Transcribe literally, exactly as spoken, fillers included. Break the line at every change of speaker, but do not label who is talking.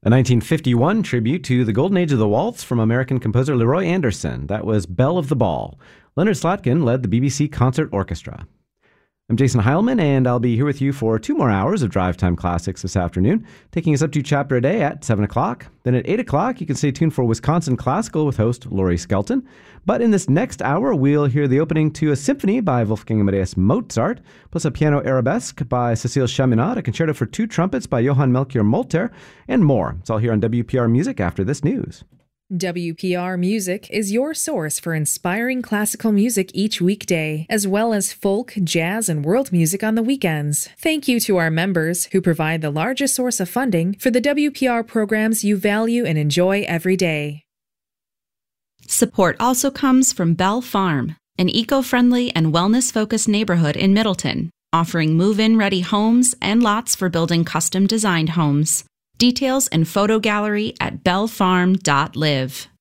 A nineteen fifty-one tribute to the golden age of the waltz from American composer Leroy Anderson. That was Belle of the Ball. Leonard Slatkin led the B B C Concert Orchestra. I'm Jason Heilman, and I'll be here with you for two more hours of Drive Time Classics this afternoon, taking us up to chapter a day at seven o'clock. Then at eight o'clock, you can stay tuned for Wisconsin Classical with host Laurie Skelton. But in this next hour, we'll hear the opening to a symphony by Wolfgang Amadeus Mozart, plus a piano arabesque by Cécile Chaminade, a concerto for two trumpets by Johann Melchior Molter, and more. It's all here on W P R Music after this news.
W P R Music is your source for inspiring classical music each weekday, as well as folk, jazz, and world music on the weekends. Thank you to our members who provide the largest source of funding for the W P R programs you value and enjoy every day.
Support also comes from Bell Farm, an eco-friendly and wellness-focused neighborhood in Middleton, offering move-in ready homes and lots for building custom-designed homes. Details and photo gallery at bell farm dot live.